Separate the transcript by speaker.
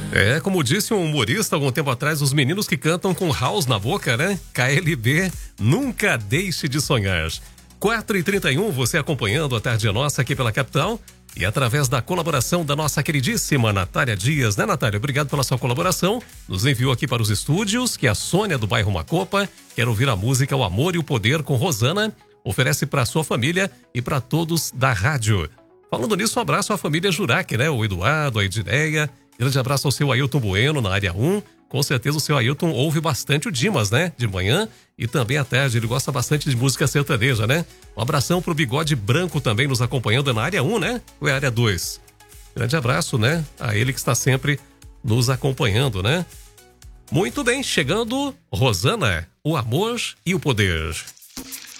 Speaker 1: É, como disse um humorista algum tempo atrás, os meninos que cantam com house na boca, né? KLB, nunca deixe de sonhar. 4h31, você acompanhando a Tarde Nossa aqui pela capital e através da colaboração da nossa queridíssima Natália Dias, né, Natália? Obrigado pela sua colaboração. Nos enviou aqui para os estúdios, que a Sônia do bairro Macopa quer ouvir a música O Amor e o Poder com Rosana. Oferece para sua família e para todos da rádio. Falando nisso, um abraço à família Jurac, né? O Eduardo, a Edineia. Grande abraço ao seu Ailton Bueno na área 1. Com certeza o seu Ailton ouve bastante o Dimas, né? De manhã e também à tarde. Ele gosta bastante de música sertaneja, né? Um abração pro Bigode Branco também nos acompanhando na área 1, né? Ou é área 2? Grande abraço, né? A ele que está sempre nos acompanhando, né? Muito bem, chegando Rosana, O Amor e o Poder.